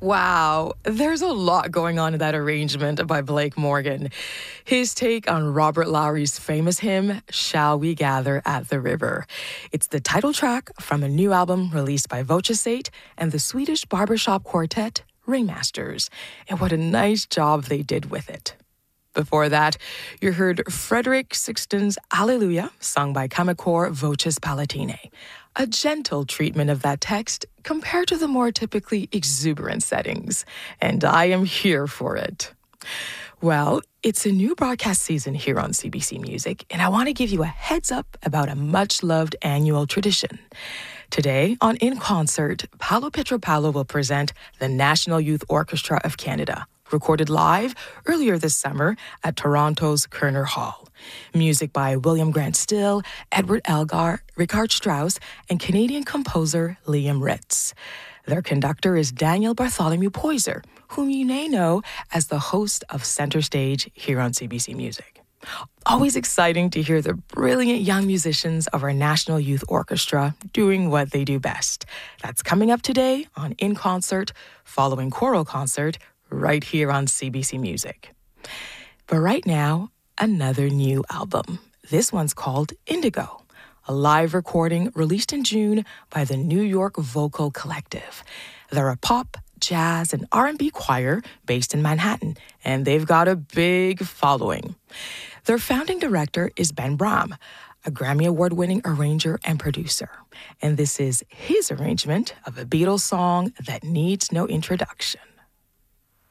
Wow, there's a lot going on in that arrangement by Blake Morgan. His take on Robert Lowry's famous hymn, Shall We Gather at the River. It's the title track from a new album released by Vocesate and the Swedish barbershop quartet, Ringmasters. And what a nice job they did with it. Before that, you heard Frederick Sixton's Alleluia, sung by Kamekor Voces Palatine. A gentle treatment of that text compared to the more typically exuberant settings. And I am here for it. Well, it's a new broadcast season here on CBC Music, and I want to give you a heads up about a much-loved annual tradition. Today, on In Concert, Paolo Pietropalo will present the National Youth Orchestra of Canada, recorded live earlier this summer at Toronto's Kerner Hall. Music by William Grant Still, Edward Elgar, Richard Strauss, and Canadian composer Liam Ritz. Their conductor is Daniel Bartholomew Poyser, whom you may know as the host of Center Stage here on CBC Music. Always exciting to hear the brilliant young musicians of our National Youth Orchestra doing what they do best. That's coming up today on In Concert, following Choral Concert, right here on CBC Music. But right now, another new album. This one's called Indigo, a live recording released in June by the New York Vocal Collective. They're a pop, jazz, and R&B choir based in Manhattan, and they've got a big following. Their founding director is Ben Brahm, a Grammy Award-winning arranger and producer. And this is his arrangement of a Beatles song that needs no introduction.